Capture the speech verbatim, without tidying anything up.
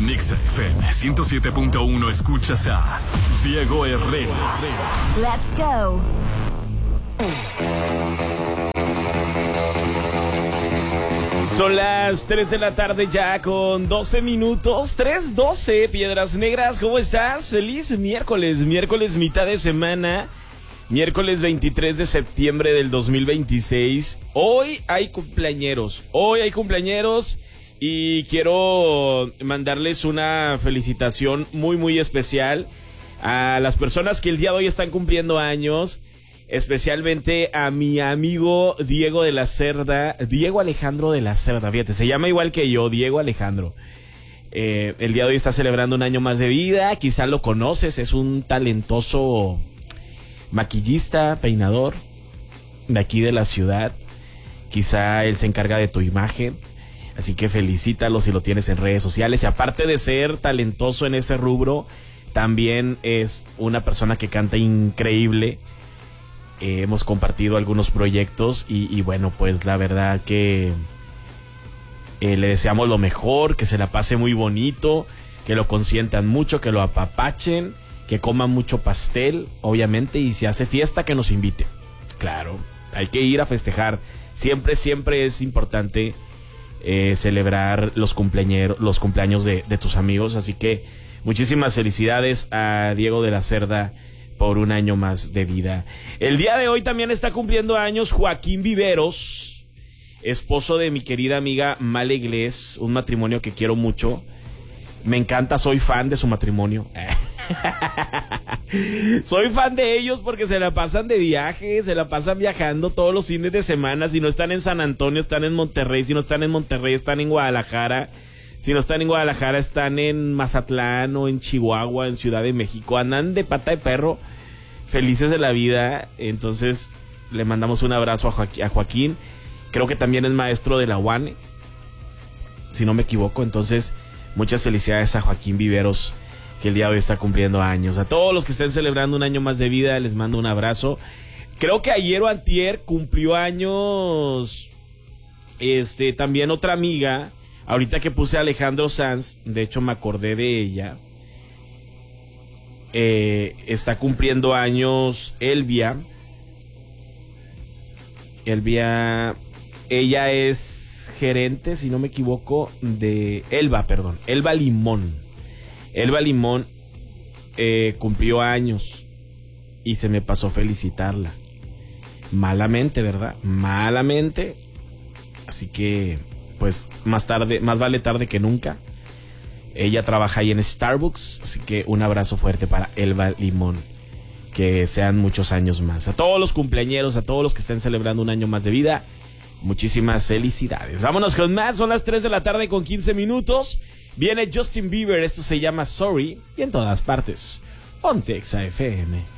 En Exa F M ciento siete punto uno escuchas a Diego Herrera. Let's go. Son las tres de la tarde ya con doce minutos, tres doce, Piedras Negras, ¿cómo estás? Feliz miércoles, miércoles mitad de semana, miércoles veintitrés de septiembre del dos mil veintiséis. Hoy hay cumpleañeros, hoy hay cumpleañeros y quiero mandarles una felicitación muy muy especial a las personas que el día de hoy están cumpliendo años. Especialmente a mi amigo Diego de la Cerda, Diego Alejandro de la Cerda, fíjate, se llama igual que yo, Diego Alejandro. Eh, el día de hoy está celebrando un año más de vida, quizá lo conoces, es un talentoso maquillista, peinador, de aquí de la ciudad. Quizá él se encarga de tu imagen, así que felicítalo si lo tienes en redes sociales. Y aparte de ser talentoso en ese rubro, también es una persona que canta increíble. Eh, hemos compartido algunos proyectos y, y bueno, pues la verdad que eh, le deseamos lo mejor, que se la pase muy bonito, que lo consientan mucho, que lo apapachen, que coman mucho pastel, obviamente, y si hace fiesta que nos invite. Claro, hay que ir a festejar. Siempre, siempre es importante eh, celebrar los cumpleaños, los cumpleaños de, de tus amigos, así que muchísimas felicidades a Diego de la Cerda por un año más de vida. El día de hoy también está cumpliendo años Joaquín Viveros, esposo de mi querida amiga Male Iglés, un matrimonio que quiero mucho. Me encanta, soy fan de su matrimonio. Soy fan de ellos porque se la pasan de viaje, se la pasan viajando todos los fines de semana. Si no están en San Antonio, están en Monterrey. Si no están en Monterrey, están en Guadalajara. Si no están en Guadalajara, están en Mazatlán o en Chihuahua, en Ciudad de México. Andan de pata de perro, felices de la vida. Entonces, le mandamos un abrazo a, Joaqu- a Joaquín. Creo que también es maestro de la U A N E, si no me equivoco. Entonces, muchas felicidades a Joaquín Viveros, que el día de hoy está cumpliendo años. A todos los que estén celebrando un año más de vida, les mando un abrazo. Creo que ayer o antier cumplió años este también otra amiga. Ahorita que puse a Alejandro Sanz, de hecho me acordé de ella. Eh, está cumpliendo años Elvia. Elvia, ella es gerente, si no me equivoco, de Elba, perdón, Elba Limón. Elba Limón eh, cumplió años y se me pasó felicitarla. Malamente, ¿verdad? Malamente. Así que pues más tarde, más vale tarde que nunca. Ella trabaja ahí en Starbucks, así que un abrazo fuerte para Elba Limón. Que sean muchos años más. A todos los cumpleañeros, a todos los que estén celebrando un año más de vida, muchísimas felicidades. Vámonos con más, son las tres de la tarde con quince minutos. Viene Justin Bieber, esto se llama Sorry, y en todas partes, ponte Exa F M.